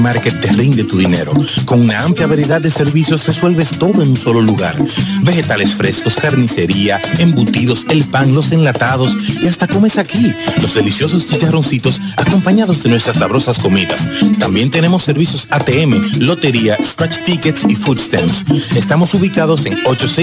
Market te rinde tu dinero. Con una amplia variedad de servicios resuelves todo en un solo lugar. Vegetales frescos, carnicería, embutidos, el pan, los enlatados y hasta comes aquí los deliciosos chicharroncitos acompañados de nuestras sabrosas comidas. También tenemos servicios ATM, lotería, scratch tickets y food stamps. Estamos ubicados en 86